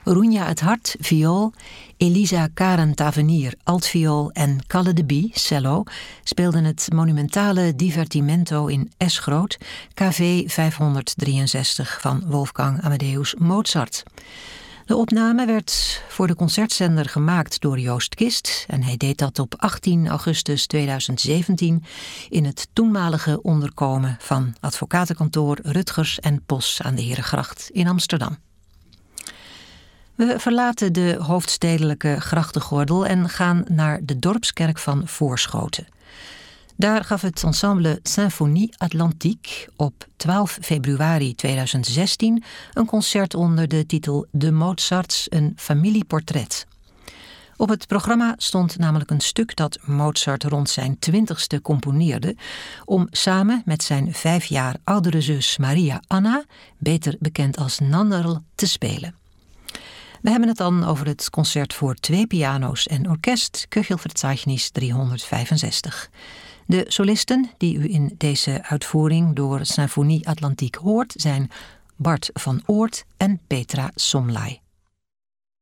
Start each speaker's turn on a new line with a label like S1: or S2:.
S1: Runja het Hart, viool, Elisa Karen Tavernier, altviool en Kalle de Bie, cello, speelden het monumentale divertimento in S groot, KV 563 van Wolfgang Amadeus Mozart. De opname werd voor de concertzender gemaakt door Joost Kist en hij deed dat op 18 augustus 2017 in het toenmalige onderkomen van advocatenkantoor Rutgers en Pos aan de Herengracht in Amsterdam. We verlaten de hoofdstedelijke grachtengordel en gaan naar de dorpskerk van Voorschoten. Daar gaf het ensemble Symphonie Atlantique op 12 februari 2016 een concert onder de titel De Mozarts, een familieportret. Op het programma stond namelijk een stuk dat Mozart rond zijn 20ste componeerde om samen met zijn 5 jaar oudere zus Maria Anna, beter bekend als Nannerl, te spelen. We hebben het dan over het concert voor 2 piano's en orkest, Köchelverzeichnis 365. De solisten die u in deze uitvoering door Symphonie Atlantique hoort zijn Bart van Oort en Petra Somlai.